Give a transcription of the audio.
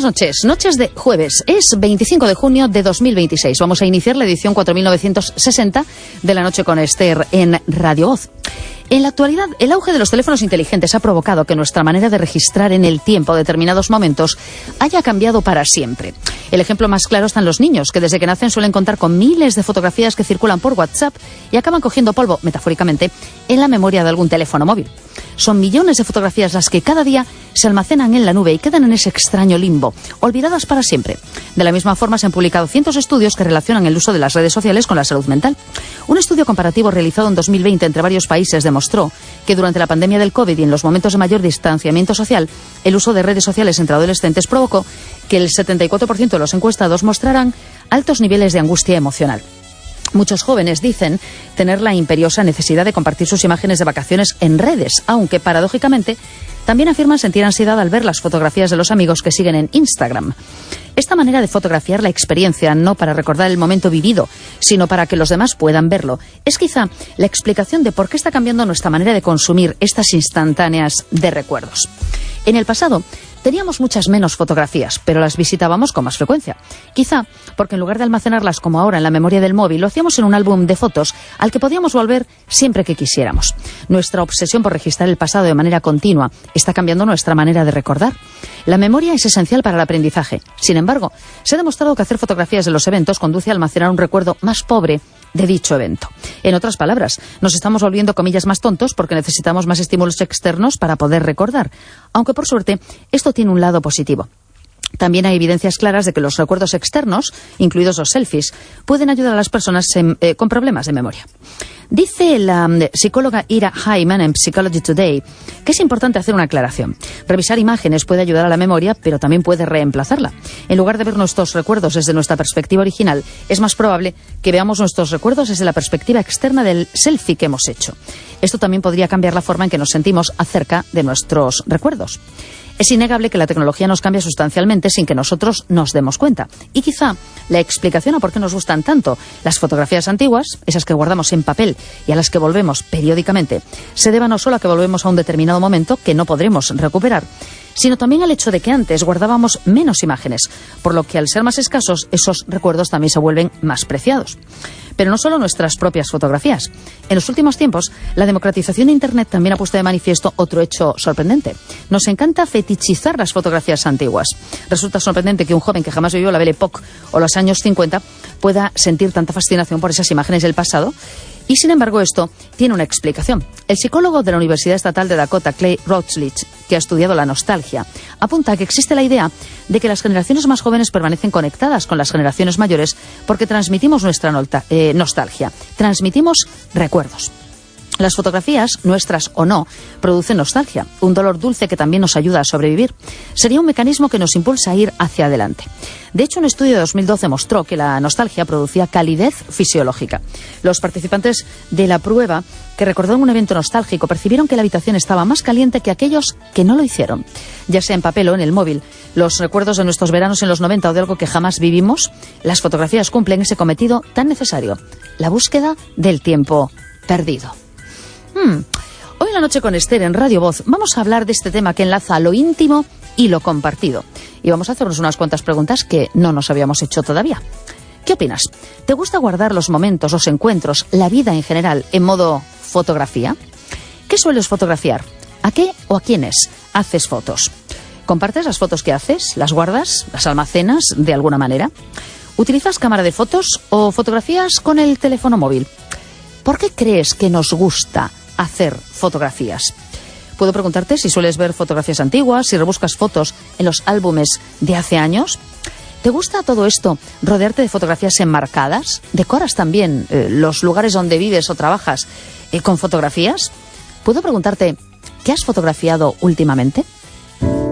buenas noches. Noches de jueves. Es 25 de junio de 2026. Vamos a iniciar la edición 4960 de La Noche con Esther en Radio Voz. En la actualidad, el auge de los teléfonos inteligentes ha provocado que nuestra manera de registrar en el tiempo determinados momentos haya cambiado para siempre. El ejemplo más claro está en los niños, que desde que nacen suelen contar con miles de fotografías que circulan por WhatsApp y acaban cogiendo polvo, metafóricamente, en la memoria de algún teléfono móvil. Son millones de fotografías las que cada día se almacenan en la nube y quedan en ese extraño limbo, olvidadas para siempre. De la misma forma, se han publicado cientos de estudios que relacionan el uso de las redes sociales con la salud mental. Un estudio comparativo realizado en 2020 entre varios países demostró que durante la pandemia del COVID y en los momentos de mayor distanciamiento social, el uso de redes sociales entre adolescentes provocó que el 74% de los encuestados mostraran altos niveles de angustia emocional. Muchos jóvenes dicen tener la imperiosa necesidad de compartir sus imágenes de vacaciones en redes, aunque paradójicamente también afirman sentir ansiedad al ver las fotografías de los amigos que siguen en Instagram. Esta manera de fotografiar la experiencia, no para recordar el momento vivido, sino para que los demás puedan verlo, es quizá la explicación de por qué está cambiando nuestra manera de consumir estas instantáneas de recuerdos. En el pasado teníamos muchas menos fotografías, pero las visitábamos con más frecuencia. Quizá porque en lugar de almacenarlas como ahora en la memoria del móvil, lo hacíamos en un álbum de fotos al que podíamos volver siempre que quisiéramos. Nuestra obsesión por registrar el pasado de manera continua está cambiando nuestra manera de recordar. La memoria es esencial para el aprendizaje. Sin embargo, se ha demostrado que hacer fotografías de los eventos conduce a almacenar un recuerdo más pobre de dicho evento. En otras palabras, nos estamos volviendo, comillas, más tontos porque necesitamos más estímulos externos para poder recordar. Aunque, por suerte, esto tiene un lado positivo. También hay evidencias claras de que los recuerdos externos, incluidos los selfies, pueden ayudar a las personas con problemas de memoria. Dice la psicóloga Ira Hyman en Psychology Today que es importante hacer una aclaración. Revisar imágenes puede ayudar a la memoria, pero también puede reemplazarla. En lugar de ver nuestros recuerdos desde nuestra perspectiva original, es más probable que veamos nuestros recuerdos desde la perspectiva externa del selfie que hemos hecho. Esto también podría cambiar la forma en que nos sentimos acerca de nuestros recuerdos. Es innegable que la tecnología nos cambia sustancialmente sin que nosotros nos demos cuenta. Y quizá la explicación a por qué nos gustan tanto las fotografías antiguas, esas que guardamos en papel y a las que volvemos periódicamente, se deba no solo a que volvemos a un determinado momento que no podremos recuperar, sino también al hecho de que antes guardábamos menos imágenes, por lo que al ser más escasos, esos recuerdos también se vuelven más preciados. Pero no solo nuestras propias fotografías. En los últimos tiempos, la democratización de Internet también ha puesto de manifiesto otro hecho sorprendente. Nos encanta fetichizar las fotografías antiguas. Resulta sorprendente que un joven que jamás vivió la Belle Époque o los años 50 pueda sentir tanta fascinación por esas imágenes del pasado. Y, sin embargo, esto tiene una explicación. El psicólogo de la Universidad Estatal de Dakota, Clay Routledge, que ha estudiado la nostalgia, apunta que existe la idea de que las generaciones más jóvenes permanecen conectadas con las generaciones mayores porque transmitimos nuestra nostalgia, transmitimos recuerdos. Las fotografías, nuestras o no, producen nostalgia, un dolor dulce que también nos ayuda a sobrevivir. Sería un mecanismo que nos impulsa a ir hacia adelante. De hecho, un estudio de 2012 mostró que la nostalgia producía calidez fisiológica. Los participantes de la prueba que recordaron un evento nostálgico percibieron que la habitación estaba más caliente que aquellos que no lo hicieron. Ya sea en papel o en el móvil, los recuerdos de nuestros veranos en los 90 o de algo que jamás vivimos, las fotografías cumplen ese cometido tan necesario, la búsqueda del tiempo perdido. Hoy en La Noche con Esther en Radio Voz vamos a hablar de este tema que enlaza lo íntimo y lo compartido. Y vamos a hacernos unas cuantas preguntas que no nos habíamos hecho todavía. ¿Qué opinas? ¿Te gusta guardar los momentos, los encuentros, la vida en general en modo fotografía? ¿Qué sueles fotografiar? ¿A qué o a quiénes haces fotos? ¿Compartes las fotos que haces? ¿Las guardas? ¿Las almacenas de alguna manera? ¿Utilizas cámara de fotos o fotografías con el teléfono móvil? ¿Por qué crees que nos gusta hacer fotografías? Puedo preguntarte si sueles ver fotografías antiguas, si rebuscas fotos en los álbumes de hace años. ¿Te gusta todo esto, rodearte de fotografías enmarcadas? ¿Decoras también los lugares donde vives o trabajas con fotografías? ¿Puedo preguntarte qué has fotografiado últimamente?